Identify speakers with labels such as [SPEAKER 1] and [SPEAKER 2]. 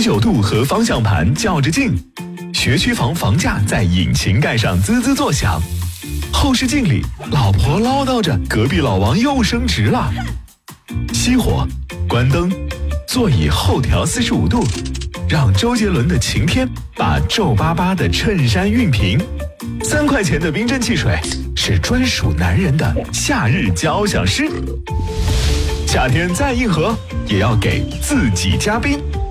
[SPEAKER 1] ，19度和方向盘较着劲，学区房房价在引擎盖上滋滋作响。后视镜里，老婆唠叨着隔壁老王又升职了。熄火，关灯，座椅后调45度，让周杰伦的晴天把皱巴巴的衬衫熨平。3块钱的冰镇汽水是专属男人的夏日交响诗。夏天再硬核，也要给自己加冰。